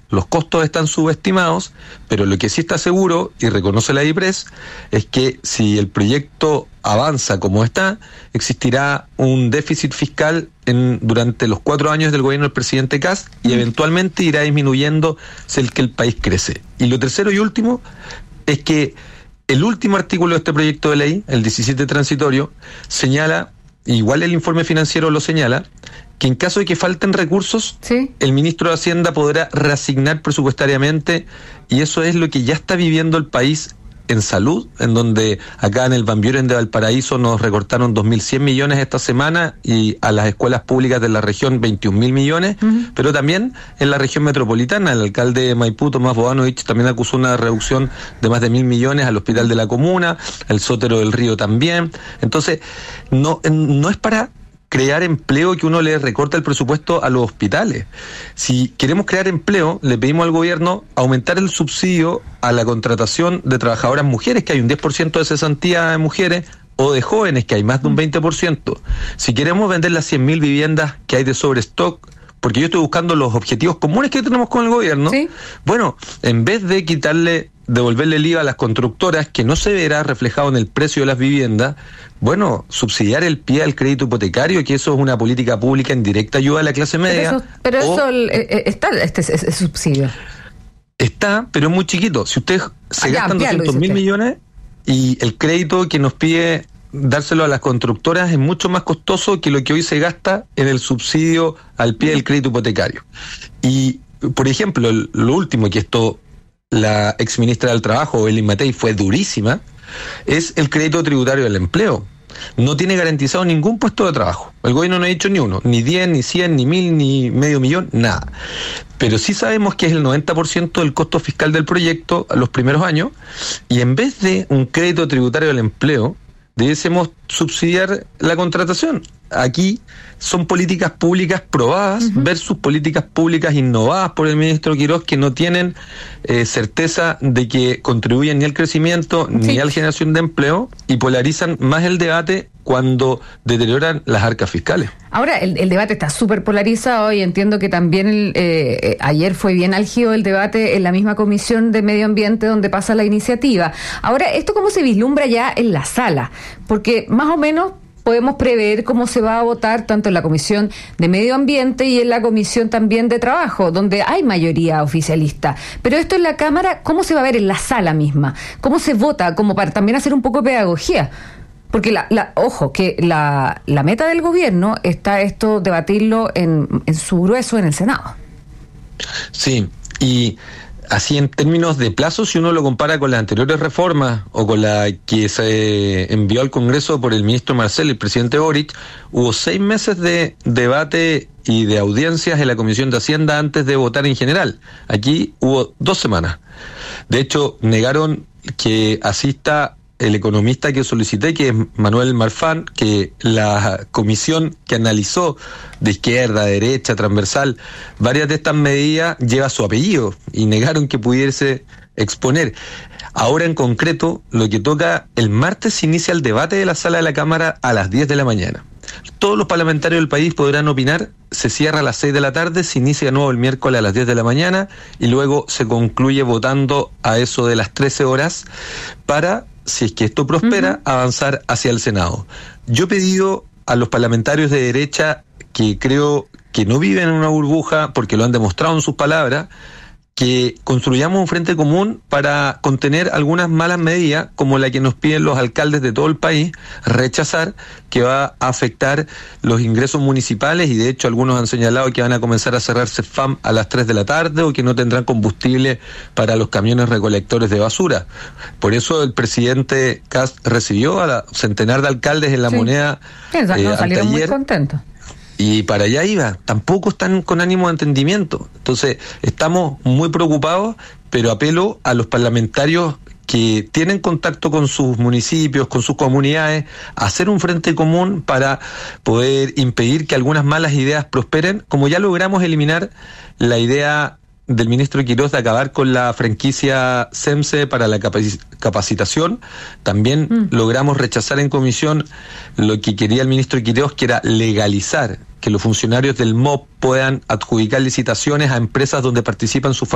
los costos están subestimados, pero lo que sí está seguro, y reconoce la IPRES, es que si el proyecto avanza como está, existirá un déficit fiscal durante los 4 años del gobierno del presidente Kast y eventualmente irá disminuyendo si el que el país crece. Y lo tercero y último es que el último artículo de este proyecto de ley, el 17 transitorio, señala, igual el informe financiero lo señala, que en caso de que falten recursos, ¿sí?, el ministro de Hacienda podrá reasignar presupuestariamente, y eso es lo que ya está viviendo el país en salud, en donde acá en el Van Buren de Valparaíso nos recortaron 2.100 millones esta semana y a las escuelas públicas de la región 21.000 millones, pero también en la región metropolitana, el alcalde de Maipú, Tomás Bodanovich, también acusó una reducción de más de 1.000 millones al hospital de la comuna, el Sótero del Río también. Entonces, no es para crear empleo que uno le recorta el presupuesto a los hospitales. Si queremos crear empleo, le pedimos al gobierno aumentar el subsidio a la contratación de trabajadoras mujeres, que hay un 10% de cesantía de mujeres, o de jóvenes, que hay más de un 20%. Si queremos vender las 100.000 viviendas que hay de sobrestock, porque yo estoy buscando los objetivos comunes que tenemos con el gobierno, ¿sí?, bueno, en vez de devolverle el IVA a las constructoras, que no se verá reflejado en el precio de las viviendas, bueno, subsidiar el pie al crédito hipotecario, que eso es una política pública en directa ayuda a la clase media. Pero eso está, ese subsidio. Está, pero es muy chiquito. Si ustedes se gastan 200.000 millones y el crédito que nos pide dárselo a las constructoras es mucho más costoso que lo que hoy se gasta en el subsidio al pie del crédito hipotecario. Y, por ejemplo, lo último, que esto la exministra del Trabajo, Elin Matei, fue durísima, es el crédito tributario del empleo. No tiene garantizado ningún puesto de trabajo. El gobierno no ha dicho ni uno, ni 10, ni 100, ni 1.000, ni medio millón, nada. Pero sí sabemos que es el 90% del costo fiscal del proyecto a los primeros años, y en vez de un crédito tributario del empleo, debiésemos subsidiar la contratación. Aquí son políticas públicas probadas versus políticas públicas innovadas por el ministro Quirós, que no tienen certeza de que contribuyen ni al crecimiento ni a la generación de empleo, y polarizan más el debate cuando deterioran las arcas fiscales. Ahora, el debate está súper polarizado, y entiendo que también ayer fue bien álgido el debate en la misma Comisión de Medio Ambiente donde pasa la iniciativa. Ahora, ¿esto cómo se vislumbra ya en la sala? Porque más o menos podemos prever cómo se va a votar tanto en la Comisión de Medio Ambiente y en la Comisión también de Trabajo, donde hay mayoría oficialista. Pero esto en la Cámara, ¿cómo se va a ver en la sala misma? ¿Cómo se vota? Como para también hacer un poco de pedagogía. Porque ojo, que la meta del gobierno está esto, debatirlo en su grueso en el Senado. Sí, y así en términos de plazo, si uno lo compara con las anteriores reformas o con la que se envió al Congreso por el ministro Marcel y el presidente Boric, hubo 6 meses de debate y de audiencias en la Comisión de Hacienda antes de votar en general. Aquí hubo 2 semanas. De hecho, negaron que asista el economista que solicité, que es Manuel Marfán, que la comisión que analizó de izquierda, derecha, transversal, varias de estas medidas lleva su apellido, y negaron que pudiese exponer. Ahora en concreto, lo que toca, el martes se inicia el debate de la sala de la Cámara a las 10 de la mañana. Todos los parlamentarios del país podrán opinar, se cierra a las 6 de la tarde, se inicia de nuevo el miércoles a las 10 de la mañana, y luego se concluye votando a eso de las 13 horas para, si es que esto prospera, avanzar hacia el Senado. Yo he pedido a los parlamentarios de derecha, que creo que no viven en una burbuja, porque lo han demostrado en sus palabras, que construyamos un frente común para contener algunas malas medidas, como la que nos piden los alcaldes de todo el país rechazar, que va a afectar los ingresos municipales, y de hecho algunos han señalado que van a comenzar a cerrarse FAM a las 3 de la tarde, o que no tendrán combustible para los camiones recolectores de basura. Por eso el presidente Kast recibió a centenar de alcaldes en La Moneda. Salieron muy contentos. Y para allá iba, tampoco están con ánimo de entendimiento. Entonces, estamos muy preocupados, pero apelo a los parlamentarios que tienen contacto con sus municipios, con sus comunidades, a hacer un frente común para poder impedir que algunas malas ideas prosperen, como ya logramos eliminar la idea del ministro Quirós de acabar con la franquicia SEMSE para la capacitación. También logramos rechazar en comisión lo que quería el ministro Quirós, que era legalizar que los funcionarios del MOP puedan adjudicar licitaciones a empresas donde participan sus